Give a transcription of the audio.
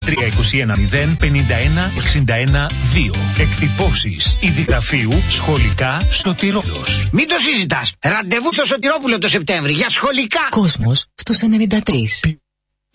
321 0 51 61 2. Εκτυπώσεις Ιδιγραφείου Σχολικά Σωτηρόπουλος. Μην το συζητάς. Ραντεβού στο Σωτηρόπουλο το Σεπτέμβρη για σχολικά. Κόσμος στους 93.